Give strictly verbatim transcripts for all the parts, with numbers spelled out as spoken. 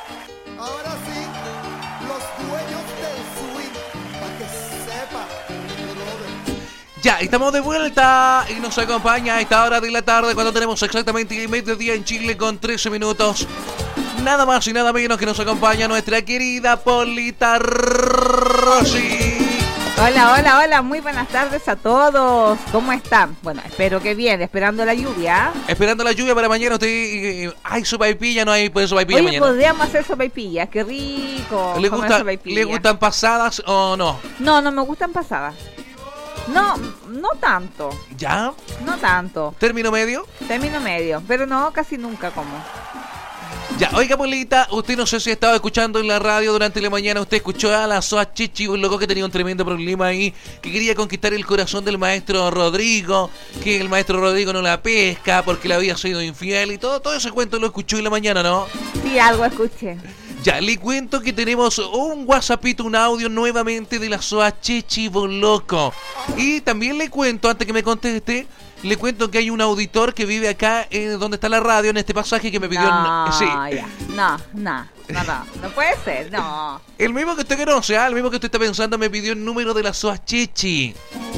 Ahora sí, los dueños del swing, para que sepa, brother. Ya, estamos de vuelta y nos acompaña a esta hora de la tarde cuando tenemos exactamente el mediodía en Chile con trece minutos. Nada más y nada menos que nos acompaña nuestra querida Polita Rossi. Hola, hola, hola, muy buenas tardes a todos. ¿Cómo están? Bueno, espero que bien, esperando la lluvia. Esperando la lluvia para mañana. Usted, eh, ¿hay sopaipilla? No hay pues sopaipilla Oye, mañana. podríamos hacer sopaipilla, qué rico. ¿Le, comer gusta, sopaipilla. ¿Le gustan pasadas o no? No, no me gustan pasadas. No, no tanto. ¿Ya? No tanto. ¿Término medio? Término medio, pero no, casi nunca como. Ya, oiga, Polita, usted no sé si ha estado escuchando en la radio durante la mañana, usted escuchó a la Soa Chichi, un loco que tenía un tremendo problema ahí, que quería conquistar el corazón del maestro Rodrigo, que el maestro Rodrigo no la pesca porque le había sido infiel y todo, todo ese cuento lo escuchó en la mañana, ¿no? Sí, algo escuché. Ya, le cuento que tenemos un WhatsAppito, un audio nuevamente de la Soa Chichi Boloco. Y también le cuento, antes que me conteste, le cuento que hay un auditor que vive acá, eh, donde está la radio, en este pasaje que me pidió... No, en... sí. ya. no, no, no, no, no puede ser, no. El mismo que usted conoce, ¿ah? El mismo que usted está pensando me pidió el número de la Soa Chichi.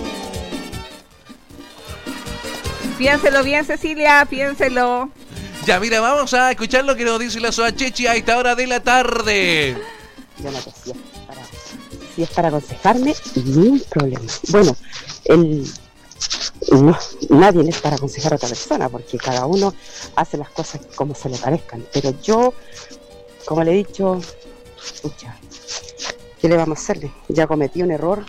Piénselo bien, Cecilia, piénselo. Ya, mira, vamos a escuchar lo que nos dice la Soa Chichi a esta hora de la tarde. Yo no te si es para, si es para aconsejarme, ni un problema. Bueno, el... No, nadie es para aconsejar a otra persona porque cada uno hace las cosas como se le parezcan, pero yo, como le he dicho, escucha, ¿qué le vamos a hacerle? Ya cometí un error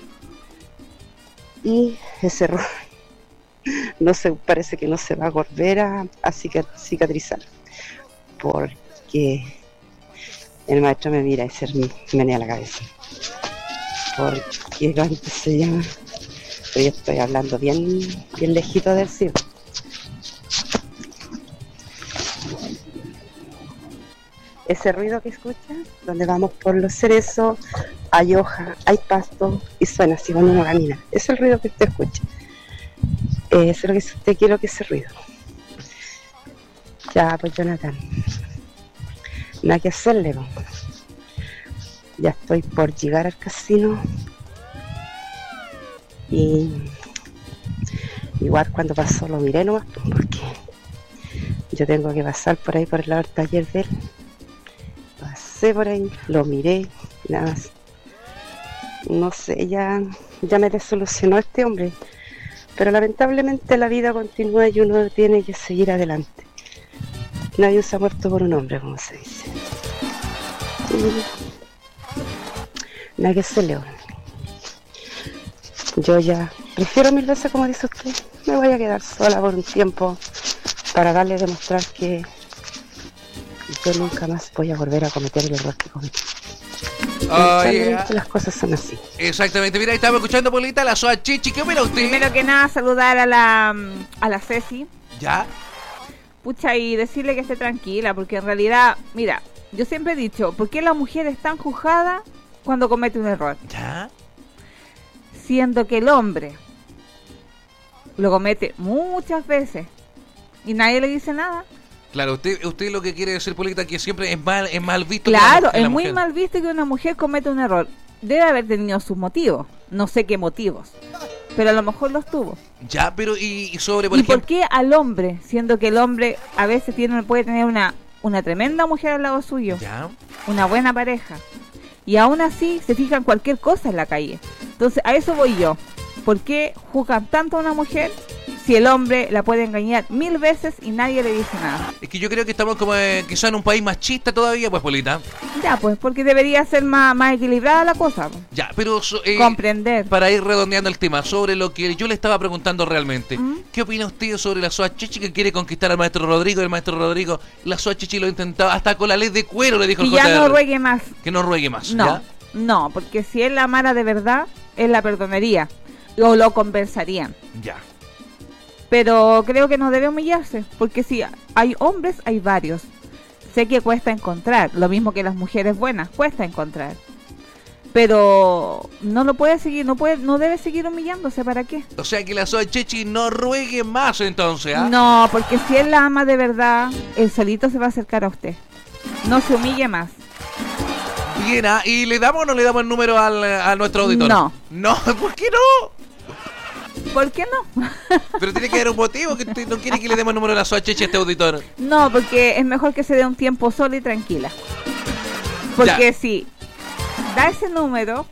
y ese error no se parece que no se va a volver a, a cicatrizar porque el maestro me mira y se me menea la cabeza porque ¿cuánto se llama? Pero yo estoy hablando bien, bien lejito del cielo. Ese ruido que escuchas, donde vamos por los cerezos, hay hoja, hay pasto y suena así cuando uno camina. Ese es el ruido que usted escucha. Eh, eso es lo que usted quiere, que ese ruido. Ya, pues Jonathan, nada que hacerle, ¿no? Ya estoy por llegar al casino. Y igual cuando pasó lo miré nomás, porque yo tengo que pasar por ahí por el lado del taller de él. Pasé por ahí, lo miré, nada más. No sé, ya, ya me desilusionó este hombre. Pero lamentablemente la vida continúa y uno tiene que seguir adelante. Nadie se ha muerto por un hombre, como se dice. Y nada que hacerle ahora. Yo ya prefiero mil veces, como dice usted, me voy a quedar sola por un tiempo para darle a demostrar que yo nunca más voy a volver a cometer el error que cometí. Oh, yeah. Las cosas son así. Exactamente, mira, estamos escuchando, Polita, la Soa Chichi. ¿Qué opina usted? Primero que nada, saludar a la, a la Ceci. ¿Ya? Pucha, y decirle que esté tranquila, porque en realidad, mira, yo siempre he dicho, ¿por qué la mujer es tan juzgada cuando comete un error? ¿Ya? Siendo que el hombre lo comete muchas veces y nadie le dice nada. Claro, usted usted lo que quiere decir, Polita, que siempre es mal, es mal visto. Claro, que la, que es la muy mujer. mal visto que una mujer cometa un error. Debe haber tenido sus motivos, no sé qué motivos, pero a lo mejor los tuvo. Ya, pero y, y sobre, por ¿Y ejemplo... por qué al hombre, siendo que el hombre a veces tiene puede tener una, una tremenda mujer al lado suyo, Ya. una buena pareja, y aún así se fijan cualquier cosa en la calle? Entonces, a eso voy yo. ¿Por qué juzgan tanto a una mujer si el hombre la puede engañar mil veces y nadie le dice nada? Es que yo creo que estamos como eh, quizá en un país machista todavía, pues, Polita. Ya, pues, porque debería ser más, más equilibrada la cosa. Ya, pero... Eh, comprender. Para ir redondeando el tema, sobre lo que yo le estaba preguntando realmente. ¿Mm? ¿Qué opina usted sobre la Soa Chichi que quiere conquistar al maestro Rodrigo? El maestro Rodrigo, la Soa Chichi lo intentaba, hasta con la ley de cuero le dijo el Y ya J R. no ruegue más. Que no ruegue más, No, ¿ya? no, porque si él la amara de verdad, él la perdonaría o lo compensarían. Ya. Pero creo que no debe humillarse, porque si hay hombres, hay varios. Sé que cuesta encontrar, lo mismo que las mujeres buenas, cuesta encontrar. Pero no lo puede seguir, no puede, no debe seguir humillándose, ¿para qué? O sea que la Soa Chichi no ruegue más entonces, ¿ah? No, porque si él la ama de verdad, él solito se va a acercar a usted. No se humille más. Bien, ¿ah? ¿Y le damos o no le damos el número al, a nuestro auditor? No. No, ¿por qué no? ¿Por qué no? Pero tiene que haber un motivo que usted no quiere que le demos el número de la Soachechi a este auditor. No, porque es mejor que se dé un tiempo sola y tranquila. Porque Ya. si da ese número,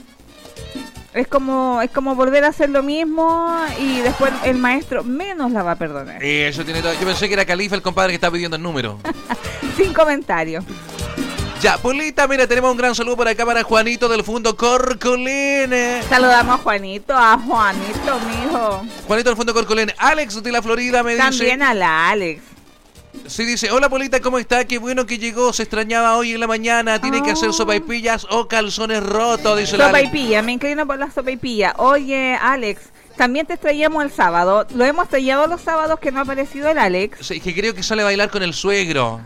es como es como volver a hacer lo mismo y después el maestro menos la va a perdonar. Y eso tiene todo. Yo pensé que era Califa el compadre que estaba pidiendo el número. Sin comentarios. Ya, Polita, mira, tenemos un gran saludo por acá para Juanito del Fundo Corcolín. Saludamos a Juanito, a Juanito, mijo. Juanito del Fundo Corcolín. Alex de la Florida me También dice... a la Alex. Sí, dice, hola Polita, ¿cómo está? Qué bueno que llegó, se extrañaba hoy en la mañana. Tiene que hacer Oh. sopaipillas o calzones rotos, dice la Sopa y Alex. pilla, me inclino por la sopa y pilla. Oye, Alex, también te extrañamos el sábado. Lo hemos extrañado los sábados que no ha aparecido el Alex. Sí, que creo que sale a bailar con el suegro.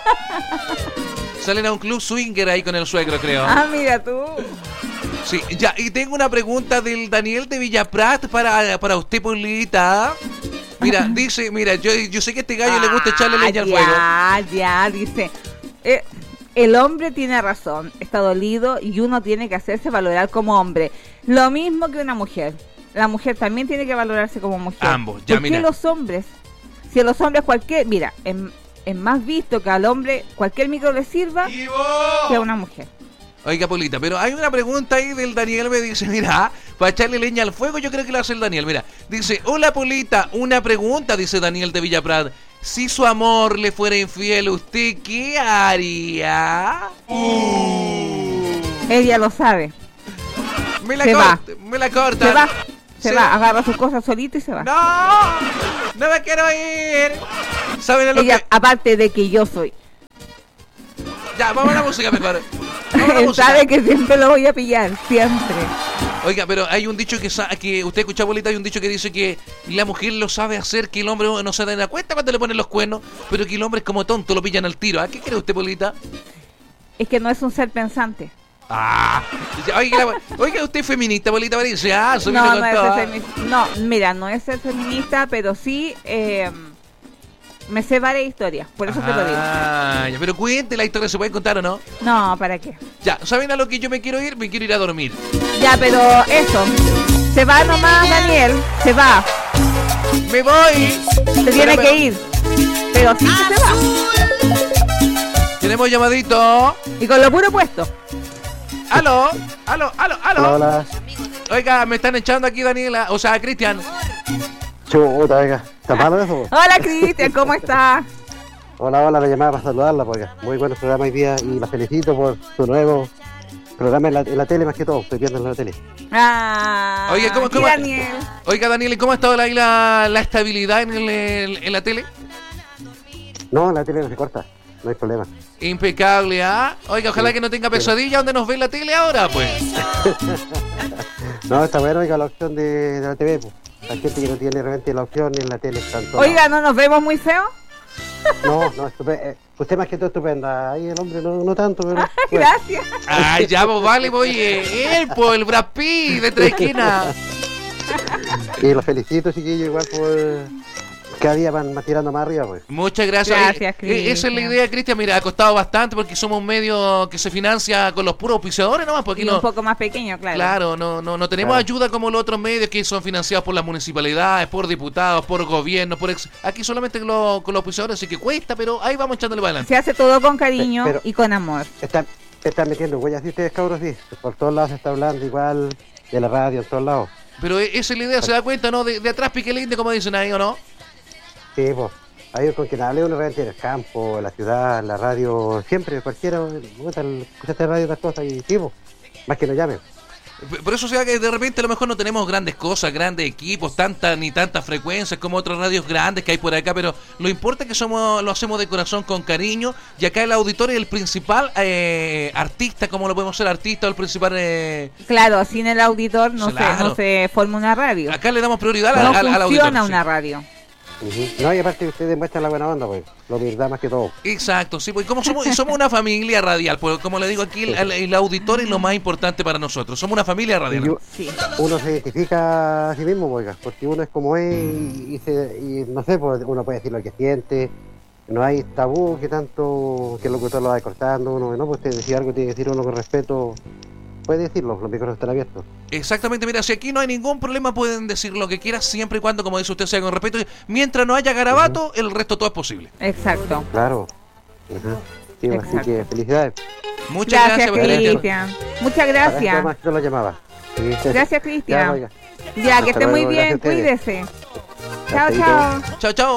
Salen a un club swinger ahí con el suegro, creo. Ah, mira tú. Sí, ya, y tengo una pregunta del Daniel de Villaprat para, para usted, Polita. Mira, dice, mira, yo, yo sé que a este gallo le gusta echarle leña al fuego. Ya, ya, dice. Eh, el hombre tiene razón, está dolido y uno tiene que hacerse valorar como hombre. Lo mismo que una mujer. La mujer también tiene que valorarse como mujer. Ambos, ya, ¿Por qué mira. los hombres? Si a los hombres cualquier... Mira, es, es más visto que al hombre cualquier micro le sirva que a una mujer. Oiga, Polita, pero hay una pregunta ahí del Daniel, me dice, mira, para echarle leña al fuego, yo creo que lo hace el Daniel, mira. Dice, hola Polita, una pregunta, dice Daniel de Villaprat. Si su amor le fuera infiel, ¿usted qué haría? Uh. Ella lo sabe. Me la Se corta, va. me la corta. Se va, se, va, agarra sus cosas solito y se va. No, no me quiero ir. ¿Saben a lo Ella, que? aparte de que yo soy. Ya, vamos a la música mejor. Vamos a la Él música. sabe que siempre lo voy a pillar, siempre. Oiga, pero hay un dicho que, sa- que usted escucha, Polita, hay un dicho que dice que la mujer lo sabe hacer, que el hombre no se da cuenta cuando le ponen los cuernos, pero que el hombre es como tonto, lo pillan al tiro. ¿A qué cree usted, Polita? Es que no es un ser pensante. Ah, oiga, oiga, usted es feminista, Polita, parece. Ah, soy No, no es ser feminista. No, mira, no es ser feminista, pero sí eh, me sé varias historias, por eso te lo digo. Ah, ya, pero cuente la historia, ¿se puede contar o no? No, ¿para qué? Ya, ¿saben a lo que yo me quiero ir? Me quiero ir a dormir. Ya, pero eso. Se va nomás, Daniel. Se va. ¡Me voy! Se tiene Pero, que ir. Pero sí que se va. Tenemos llamadito. Y con lo puro puesto. ¡Aló! ¡Aló! ¡Aló! ¡Aló! Hola, hola. Oiga, me están echando aquí, Daniela. O sea, Cristian. Chuta, oiga. ¿Está malo eso? Hola, Cristian, ¿cómo estás? Hola, hola, la llamada para saludarla, porque muy buenos programas hoy día y la felicito por su nuevo programa en la, en la tele, más que todo. Estoy viendo en la tele. Ah, Oye, ¿cómo- sí, cómo- Daniel. Oiga, Daniel, ¿y cómo ha estado ahí la, la estabilidad en, el- en- en la tele? No, la tele no se corta, no hay problema. Impecable, ¿ah? Oiga, ojalá que no tenga pesadilla donde nos ve la tele ahora, pues. No, está bueno, oiga, la opción de, de la T V, pues. La gente que no tiene realmente la opción en la tele está en todo Oiga, ¿no nos vemos muy feo? lado. No, no, estupenda. Eh, usted más que todo estupenda. Ahí el hombre no, no tanto, pero... bueno. Gracias. Ay, ya, pues vale, voy. eh, Él, pues, el Brad Pitt de tres esquinas. Y los felicito, chiquillos, igual por... Cada día van más tirando más arriba, pues. Muchas gracias. Gracias, Eh, eh, Esa es la Cristian. idea, Cristian. Mira, ha costado bastante porque somos un medio que se financia con los puros auspiciadores nomás. Porque Y no, un poco más pequeño, claro. claro, no, no, no tenemos Claro. ayuda como los otros medios que son financiados por las municipalidades, por diputados, por gobiernos, por ex... Aquí solamente con los, con los auspiciadores, así que cuesta, pero ahí vamos echándole para adelante. Se hace todo con cariño Pero- y con amor. Están, están metiendo huellas, ¿sí ustedes, cabros? Sí, por todos lados se está hablando igual de la radio, en todos lados. Pero eh, esa es la idea, se da cuenta, ¿no? De, de atrás pique el indio, como dicen ahí, ¿o no? Sí, pues, ahí con quien hable uno realmente en el campo, en la ciudad, en la radio, siempre, cualquiera, escucha esta radio, otras cosas, y sí, pues, más que nos llamen. P- Por eso se da que de repente a lo mejor no tenemos grandes cosas, grandes equipos, tantas ni tantas frecuencias como otras radios grandes que hay por acá, pero lo importante es que somos, lo hacemos de corazón, con cariño, y acá el auditorio es el principal eh, artista, como lo podemos ser artista, o el principal... eh, Claro, sin el auditor no, Claro. se, no se forma una radio. acá le damos prioridad al, No al, al auditor. funciona sí. una radio. Ujú. No, y aparte ustedes muestran la buena onda, pues, la humildad más que todo. Exacto, sí, pues como somos, y somos una familia radial, pues como le digo aquí, el, el- el auditor es lo más importante para nosotros, somos una familia Y radial. yo- Sí. uno se identifica a sí mismo, pues, oiga, porque uno es como es y, y se- y no sé, pues, uno puede decir lo que siente, no hay tabú que tanto que el locutor lo va cortando uno, no, pues si algo tiene que decir uno con respeto, puede decirlo, los micrófonos están abiertos. Exactamente, mira, si aquí no hay ningún problema, pueden decir lo que quieran, siempre y cuando, como dice usted, sea con respeto. Mientras no haya garabato, uh-huh. el resto todo es posible. Exacto. Claro. Uh-huh. Sí, así que felicidades. Muchas gracias, gracias Cristian. Muchas gracias. Más yo lo llamaba. Sí, sí, gracias, Cristian. Ya, ya, que esté muy bien, cuídese. Chao, chao. Chao, chao.